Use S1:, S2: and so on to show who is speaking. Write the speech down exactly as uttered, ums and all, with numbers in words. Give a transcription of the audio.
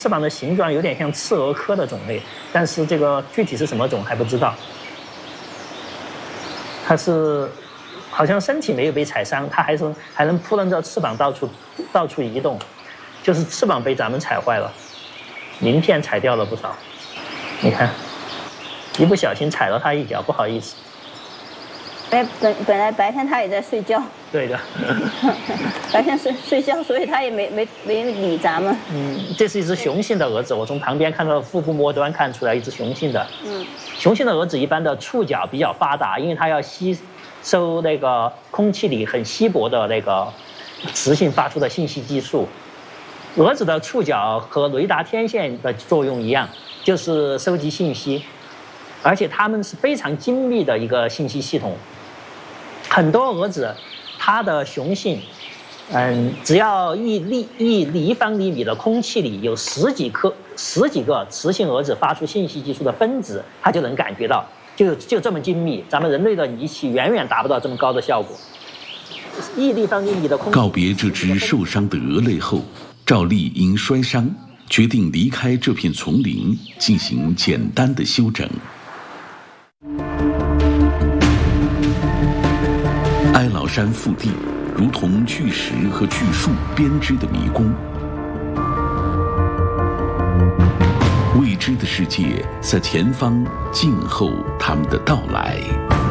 S1: 翅膀的形状有点像刺蛾科的种类，但是这个具体是什么种还不知道。它是好像身体没有被踩伤，它还是还能扑棱着翅膀到处到处移动，就是翅膀被咱们踩坏了，鳞片踩掉了不少。你看，一不小心踩了它一脚，不好意思。
S2: 哎，本本来白天它也在睡觉。
S1: 对的，
S2: 白天睡睡觉，所以它也没没没理咱们。
S1: 嗯，这是一只雄性的蛾子，我从旁边看到腹部末端看出来一只雄性的。
S2: 嗯，
S1: 雄性的蛾子一般的触角比较发达，因为它要吸收那个空气里很稀薄的那个磁性发出的信息激素。蛾子的触角和雷达天线的作用一样，就是收集信息，而且它们是非常精密的一个信息系统。很多蛾子。它的雄性，嗯，只要一立一立方厘米的空气里有十几颗、十几个雌性蛾子发出信息激素的分子，它就能感觉到，就就这么精密。咱们人类的仪器远远达不到这么高的效果。一立方厘米的空气。
S3: 告别这只受伤的蛾类后，赵丽因摔伤，决定离开这片丛林，进行简单的休整。哀牢山腹地，如同巨石和巨树编织的迷宫，未知的世界在前方静候他们的到来。